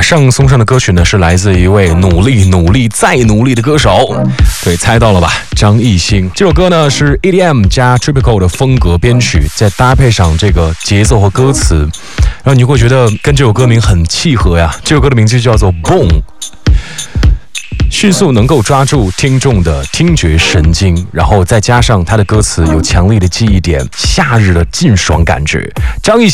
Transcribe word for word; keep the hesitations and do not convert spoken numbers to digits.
上送上的歌曲呢，是来自一位努力、努力再努力的歌手。对，猜到了吧？张艺兴。这首歌呢是 E D M 加 Tropical 的风格编曲，再搭配上这个节奏和歌词，然后你会觉得跟这首歌名很契合呀。这首歌的名字叫做 Boom。迅速能够抓住听众的听觉神经，然后再加上它的歌词有强烈的记忆点，夏日的劲爽感觉。张艺